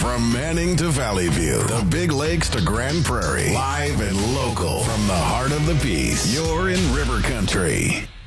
From Manning to Valley View, the Big Lakes to Grand Prairie, live and local from the heart of the Peace. You're in River Country.